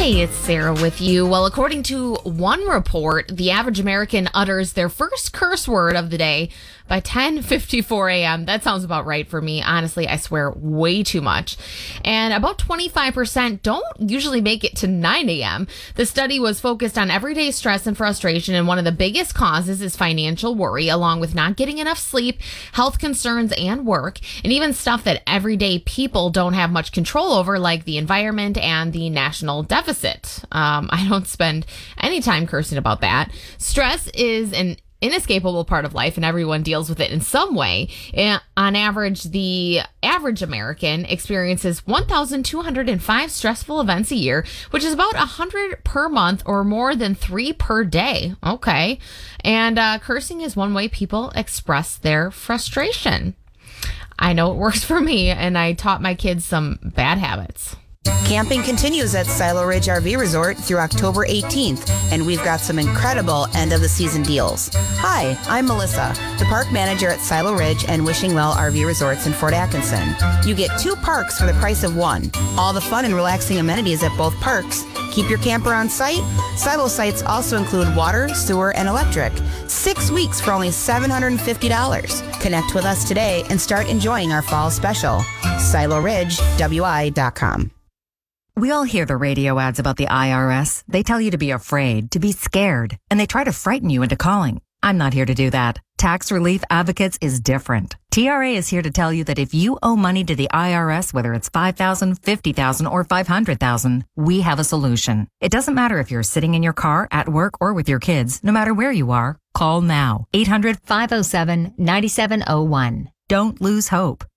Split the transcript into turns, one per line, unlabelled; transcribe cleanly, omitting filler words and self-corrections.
Hey, it's Sarah with you. Well, according to one report, the average American utters their first curse word of the day by 10:54 a.m. That sounds about right for me. Honestly, I swear way too much. And about 25% don't usually make it to 9 a.m. The study was focused on everyday stress and frustration, and one of the biggest causes is financial worry, along with not getting enough sleep, health concerns, and work, and even stuff that everyday people don't have much control over, like the environment and the national deficit. I don't spend any time cursing about that. Stress is an inescapable part of life, and everyone deals with it in some way. On average, the average American experiences 1,205 stressful events a year, which is about 100 per month or more than 3 per day. Okay. And cursing is one way people express their frustration. I know it works for me, and I taught my kids some bad habits.
Camping continues at Silo Ridge RV Resort through October 18th, and we've got some incredible end-of-the-season deals. Hi, I'm Melissa, the park manager at Silo Ridge and Wishing Well RV Resorts in Fort Atkinson. You get 2 parks for the price of 1. All the fun and relaxing amenities at both parks. Keep your camper on site. Silo sites also include water, sewer, and electric. 6 weeks for only $750. Connect with us today and start enjoying our fall special. SiloRidgeWI.com.
We all hear the radio ads about the IRS. They tell you to be afraid, to be scared, and they try to frighten you into calling. I'm not here to do that. Tax Relief Advocates is different. TRA is here to tell you that if you owe money to the IRS, whether it's $5,000, $50,000, or $500,000, we have a solution. It doesn't matter if you're sitting in your car, at work, or with your kids. No matter where you are, call now. 800-507-9701. Don't lose hope.